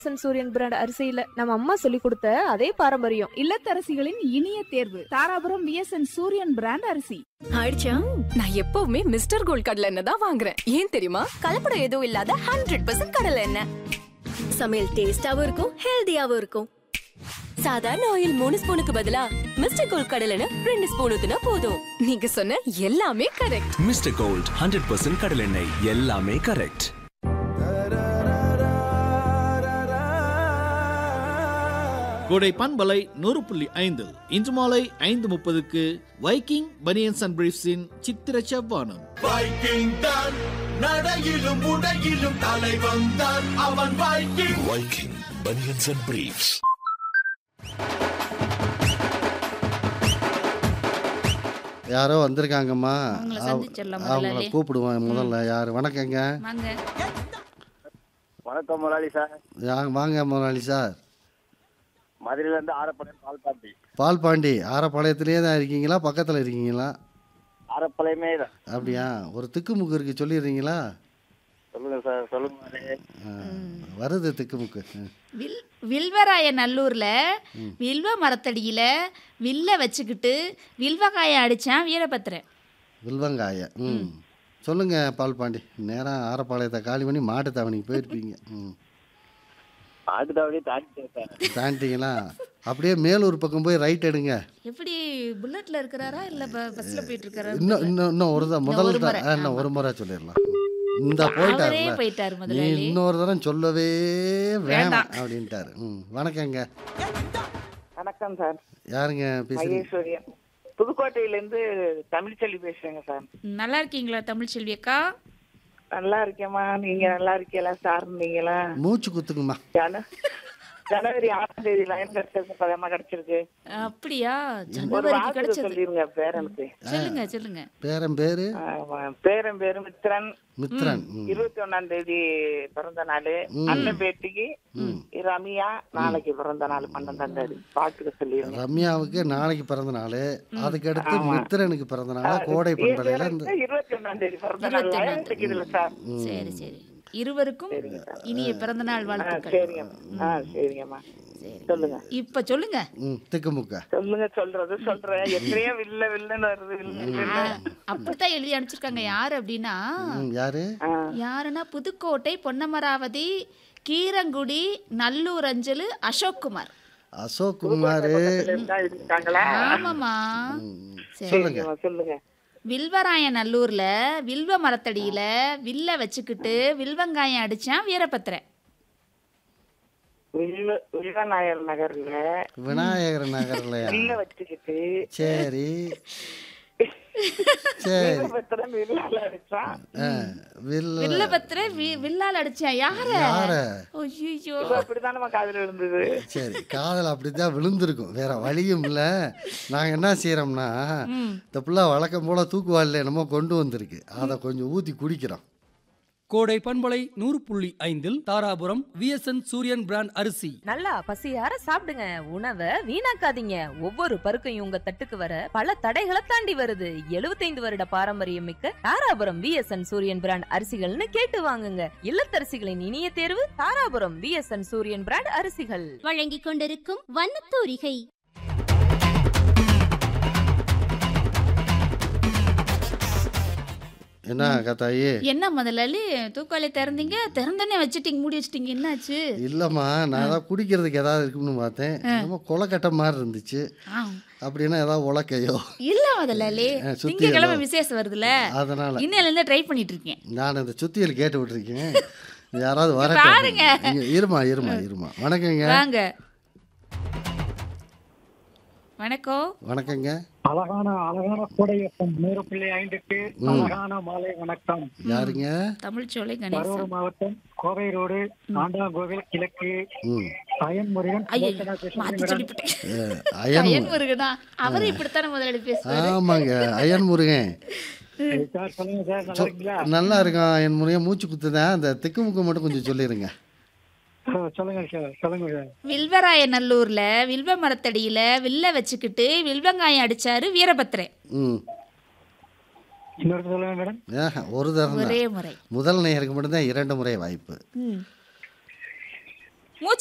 சூரியன் பிராண்ட் அரிசியில நம்ம அம்மா சொல்லி கொடுத்த அதே பாரம்பரியம். இல்லத்தரசிகளின் இனிய தேர்வு தாராபுரம் விஎஸ்என் சூரியன் பிராண்ட் அரிசி. ஆயிடுச்சா? நான் எப்பவுமே மிஸ்டர் கோல்ட் கடலை எண்ணெய் தான் வாங்குறேன். ஏன் தெரியுமா? கலப்படம் எதுவும் இல்லாத 100% கடலை எண்ணெய். சமையல் டேஸ்டாவும் இருக்கும், ஹெல்தியாவும் இருக்கும். சாதாரண ஆயில் 3 ஸ்பூனுக்கு பதிலா மிஸ்டர் கோல்ட் கடலை எண்ணெய் 2 ஸ்பூன் ஊத்துனா போதும். நீங்க சொன்ன எல்லாமே கரெக்ட். மிஸ்டர் கோல்ட் 100% கடலை எண்ணெய், எல்லாமே கரெக்ட். கோடை பண்பலை 100.5 இன்று மாலை 5:30 வைக்கிங் பனியன்ஸ் அண்ட் பிரீஃப்ஸின் சித்திர செவ்வானம். வைக்கிங் தான் நடையிலும் உடையிலும் தலைவன் தான் அவன். Viking banians and briefs. யாரோ வந்திருக்காங்கம்மா, அவங்கள கூப்பிடுவோம் முதல்ல. யார்? வணக்கங்க. வணக்கம் முதலாளி சார். வாங்க முதலாளி சார். மதுரையிலேருந்து ஆரப்பாளையம் பால்பாண்டி. பால்பாண்டி ஆரப்பாளையத்திலே தான் இருக்கீங்களா, பக்கத்தில் இருக்கீங்களா? ஆரப்பாளையமே தான். அப்படியா? ஒரு திக்குமுக்கு இருக்கு, சொல்லிடுறீங்களா? சொல்லுங்க சார், சொல்லுங்க. வருது திக்குமுக்கு. வில்வராய நல்லூர்ல வில்வ மரத்தடியில வில்ல வச்சுக்கிட்டு வில்வகாய அடிச்சான் வீரபத்திரன். வில்வங்காய. சொல்லுங்க பால்பாண்டி. நேரம் ஆரப்பாளையத்தை காலி பண்ணி மாட்டு தாவணிக்கு போயிருப்பீங்க. தாண்டிங்களா? அப்படியே மேலூர் பக்கம் போய் ரைட் எடுங்க. எப்படி புல்லட்ல இருக்கிறாரா இல்ல பஸ்ல போயிட்டு இருக்காரா? இன்னும் ஒரு முறை சொல்லிடலாம். இந்த போயிட்டாரு, இன்னொரு தரம் சொல்லவே வேணாம் அப்படின்ட்டாரு. வணக்கங்க. வணக்கம் சார். யாருங்க பேசுறீங்க? புதுக்கோட்டையிலேருந்து தமிழ்ச்செல்வி பேசுறேங்க சார். நல்லா இருக்கீங்களா தமிழ்ச்செல்வி அக்கா? நல்லா இருக்கேம்மா. நீங்க நல்லா இருக்கீங்களா சார்? நீங்களா? மூச்சு குத்துக்குமா. ஜனவரி 6ஆம் தேதி லைன் கிடைச்சிருக்கு. அப்படியா? ஜனவரிக்கு கிடைச்சது. சொல்லிருங்க பேரனுக்கு. சொல்லுங்க. பேரன் பேரு மித்ரன். 21ஆம் தேதி பிறந்த நாள். அண்ணன் பேட்டிக்கு ரம்யா நாளைக்கு பிறந்த நாள் 12ஆம் தேதி. பாட்டுக்கு சொல்லிருங்க. ரம்யாவுக்கு நாளைக்கு பிறந்த நாள், அதுக்கு அடுத்து மித்ரனுக்கு பிறந்த நாள். கோடை பண்பலையில 21ஆம் தேதி பிறந்த நாள் சார். சரி இருவருக்கும் இனிய பிறந்த நாள் வாழ்த்துக்கள். சரிங்கம்மா. சொல்லுங்க. இப்ப சொல்லுங்க. திக்குமுக்க சொல்லுங்க. சொல்றேன். எத்தனையோ வில்லன்னு வருது. அப்படித்தான் எழுதி அனுப்பிச்சிருக்காங்க. யாரு அப்படின்னா, யாருன்னா புதுக்கோட்டை பொன்னமராவதி கீரங்குடி நல்லூர் அஞ்சலு அசோக் குமார். ஆமாமா. சொல்லுங்க. வில்வராய நல்லூர்ல வில்வ மரத்தடியில வில்ல வச்சுக்கிட்டு வில்வங்காயம் அடிச்சான் வீரபத்திரன். விநாயகர் நகர்ல வில்ல வச்சுக்கிட்டு சரி வில்லபத்திரன் வில்லால் அடிச்சான். யாரு? அப்படித்தானே காதல் விழுந்தது. சரி, காதல் அப்படித்தான் விழுந்திருக்கும், வேற வழியும் இல்ல. நாங்க என்ன செய்யறோம்னா, இந்த பிள்ளை வழக்கம் போல தூக்குவாளில என்னமோ கொண்டு வந்திருக்கு, அதை கொஞ்சம் ஊத்தி குடிக்கிறோம். கோடை பண்பலை 100.5 தாராபுரம் விஎஸ்என் சூரியன் பிராண்ட் அரிசி. நல்லா பசியார சாப்பிடுங்க, உணவை வீணாக்காதீங்க. ஒவ்வொரு பருக்கையும் உங்க தட்டுக்கு வர பல தடைகளை தாண்டி வருது. 75 வருட பாரம்பரியம் மிக்க தாராபுரம் விஎஸ்என் சூரியன் பிராண்ட் அரிசிகள்னு கேட்டு வாங்குங்க. இல்லத்தரசிகளின் இனிய தேர்வு தாராபுரம் விஎஸ்என் சூரியன் பிராண்ட் அரிசிகள். வழங்கிக் கொண்டிருக்கும் வண்ணத்தூரிகை. என்ன கத்தாயி? என்ன முதலாளி தூக்காளி திறந்தீங்க, திறந்தனே வச்சுட்டீங்க, மூடி வச்சுட்டீங்க, என்னாச்சு? இல்லம்மா, நான் ஏதாவது குடிக்கிறதுக்கு ஏதாவது இருக்குன்னு பார்த்தேன். நம்ம கொலக்கட்டை மாதிரி இருந்துச்சு. அப்படின்னா ஏதாவது உலக்கையோ இல்ல முதலாளி, திங்கக்கிழமை விசேஷம் வருதுல, அதனால இன்னையில இருந்து ட்ரை பண்ணிட்டு இருக்கேன். நான் இந்த சுத்தியல் கேட்டு விட்டுருக்கேன், யாராவது வர பாருங்க. இருமா. வணக்கங்க. வாங்க. வணக்கங்க. அழகான கோடை 100.5க்கு அழகான மாலை வணக்கம். யாருங்க? தமிழ்ச்சோலை கணேசன். கரூர் மாவட்டம் கோவை ரோடு ஆண்டாங்கோவில் கிழக்கு அயன் முருகன். அயன் முருகனா? அவரு இப்படித்தானே முதலாளி பேசுவாரு. ஆமாங்க, அயன் முருகன். நல்லா இருக்கும் அயன் முருகன். மூச்சு குத்துதான், அந்த திக்குமுக்கு மட்டும் கொஞ்சம் சொல்லிருங்க. வில்வராய நல்லூர்ல வில்வ மரத்தடியில வில்ல வச்சுக்கிட்டு வில்வங்காயம் அடிச்சாரு வீரபத்திரன். ஒரு தடவை முதல் நேயருக்கு மட்டும்தான் 2 முறை வாய்ப்பு.